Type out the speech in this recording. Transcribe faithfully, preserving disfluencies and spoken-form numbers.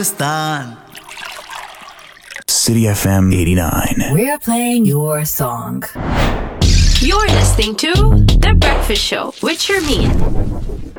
City F M eighty-nine. We're playing your song. You're listening to The Breakfast Show with Shermeen.